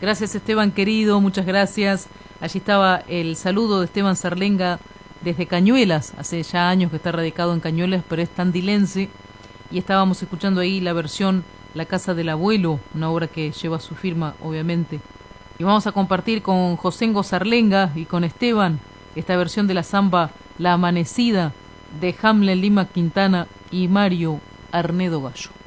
Gracias Esteban querido, muchas gracias. Allí estaba el saludo de Esteban Serlenga desde Cañuelas, hace ya años que está radicado en Cañuelas, pero es tandilense. Y estábamos escuchando ahí la versión La Casa del Abuelo, una obra que lleva su firma, obviamente. Y vamos a compartir con Josengo Sarlenga y con Esteban esta versión de la samba La Amanecida de Hamlen Lima Quintana y Mario Arnedo Gallo.